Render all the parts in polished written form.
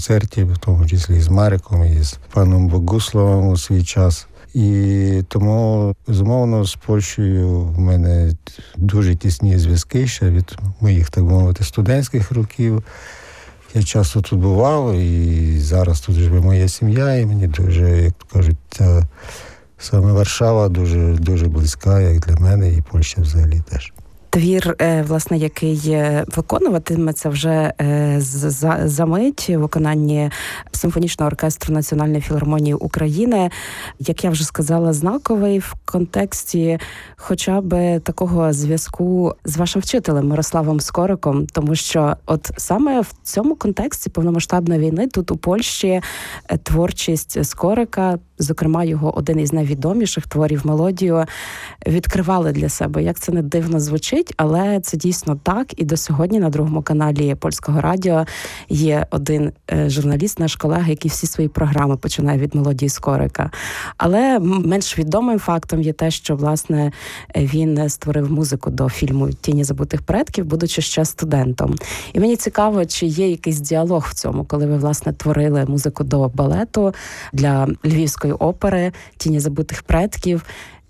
концертів, в тому числі з Мариком, і з паном Богуславом у свій час. І тому, безумовно, з Польщею в мене дуже тісні зв'язки ще від моїх, так мовити, студентських років. Я часто тут бував, і зараз тут живе моя сім'я, і мені дуже, як кажуть, саме Варшава дуже, дуже близька, як для мене, і Польща взагалі теж. Твір, власне, який виконуватиметься вже за мить у виконанні Симфонічного оркестру Національної філармонії України, як я вже сказала, знаковий в контексті хоча б такого зв'язку з вашим вчителем Мирославом Скориком, тому що от саме в цьому контексті повномасштабної війни тут у Польщі творчість Скорика, зокрема його один із найвідоміших творів «Мелодію», відкривали для себе. Як це не дивно звучить, але це дійсно так. І до сьогодні на Другому каналі Польського радіо є один журналіст, наш колега, який всі свої програми починає від «Мелодії» Скорика. Але менш відомим фактом є те, що, власне, він створив музику до фільму «Тіні забутих предків», будучи ще студентом. І мені цікаво, чи є якийсь діалог в цьому, коли ви, власне, творили музику до балету для Львівської опери «Тіні забутих предків».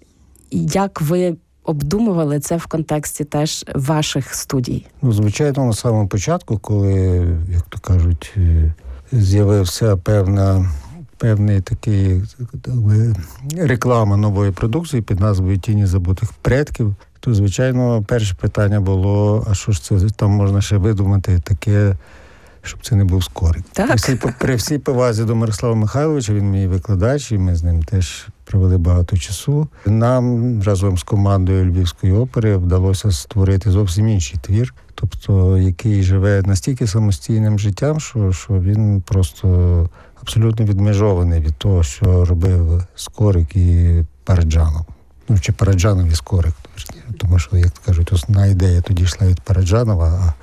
Як ви обдумували це в контексті теж ваших студій? Звичайно, на самому початку, коли, як то кажуть, з'явився певний такий реклама нової продукції під назвою «Тіні забутих предків», то, звичайно, перше питання було, а що ж це там можна ще видумати таке, щоб це не був Скорик. При всій повазі до Мирослава Михайловича, він мій викладач, і ми з ним теж провели багато часу. Нам разом з командою Львівської опери вдалося створити зовсім інший твір, тобто який живе настільки самостійним життям, що він просто абсолютно відмежований від того, що робив Скорик і Параджанов. Чи Параджанов і Скорик. Тому що, як кажуть, основна ідея тоді йшла від Параджанова, а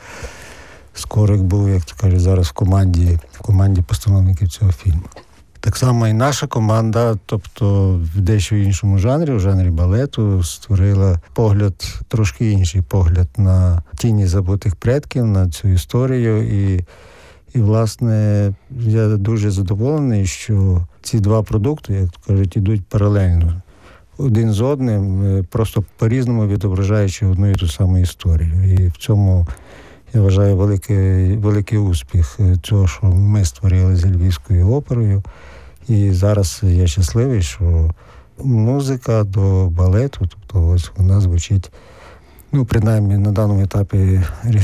Скорик був, як то кажуть, зараз в команді постановників цього фільму. Так само і наша команда, тобто в дещо іншому жанрі, у жанрі балету, створила трошки інший погляд на «Тіні забутих предків», на цю історію. І, власне, я дуже задоволений, що ці два продукти, як то кажуть, ідуть паралельно. Один з одним, просто по-різному відображаючи одну і ту саму історію. І в цьому, я вважаю, великий успіх цього, що ми створили з Львівською оперою. І зараз я щасливий, що музика до балету, тобто ось вона звучить, принаймні на даному етапі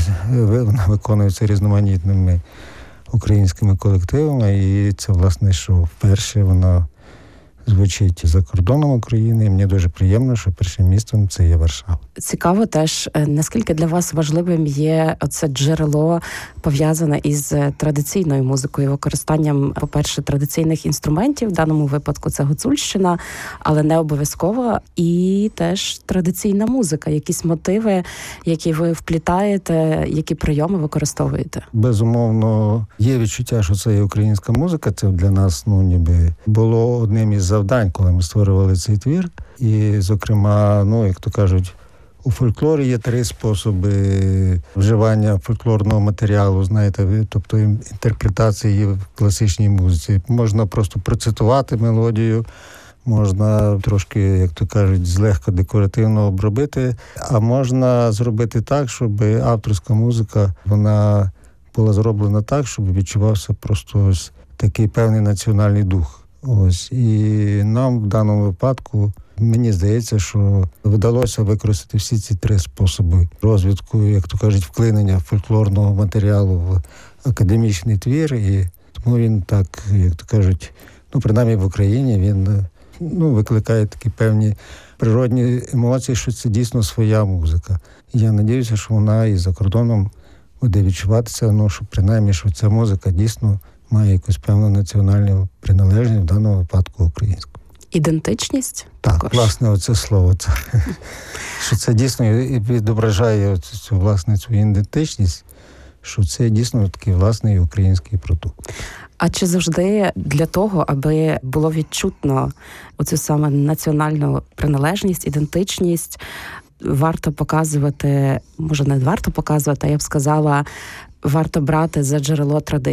вона виконується різноманітними українськими колективами. І це, власне, що вперше вона звучить за кордоном України. І мені дуже приємно, що першим містом це є Варшава. Цікаво теж, наскільки для вас важливим є оце джерело, пов'язане із традиційною музикою, використанням, по-перше, традиційних інструментів, в даному випадку це гуцульщина, але не обов'язково, і теж традиційна музика, якісь мотиви, які ви вплітаєте, які прийоми використовуєте? Безумовно, є відчуття, що це є українська музика, це для нас, ніби було одним із завдань, коли ми створювали цей твір. І, зокрема, як то кажуть, у фольклорі є 3 способи вживання фольклорного матеріалу, знаєте, тобто інтерпретації в класичній музиці. Можна просто процитувати мелодію, можна трошки, як то кажуть, злегка декоративно обробити, а можна зробити так, щоб авторська музика, вона була зроблена так, щоб відчувався просто ось такий певний національний дух. Ось. І нам в даному випадку, мені здається, що вдалося використати всі ці 3 способи розвитку, як то кажуть, вклинення фольклорного матеріалу в академічний твір. І тому він так, як то кажуть, принаймні в Україні він викликає такі певні природні емоції, що це дійсно своя музика. І я сподіваюся, що вона і за кордоном буде відчуватися, що принаймні, що ця музика дійсно має якусь певну національну приналежність, в даному випадку українську. Ідентичність? Так, також. Власне, оце слово. Що це дійсно відображає цю ідентичність, що це дійсно такий власний український продукт. А чи завжди для того, аби було відчутно оцю саме національну приналежність, ідентичність, варто показувати, може не варто показувати, а я б сказала, варто брати за джерело традиції?